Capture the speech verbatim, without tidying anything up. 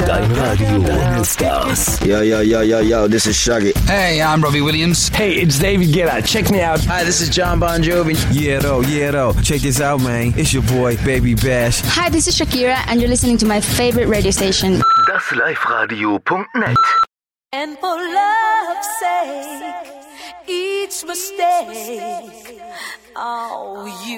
Dein Radio Stars. Yo, yo, yo, yo, yo, this is Shaggy. Hey, I'm Robbie Williams. Hey, it's David Guetta. Check me out. Hi, this is John Bon Jovi. Yeah, though, yeah, though. Check this out, man. It's your boy, Baby Bash. Hi, this is Shakira, and you're listening to my favorite radio station. das live radio dot net. And for love's sake, each mistake, oh, you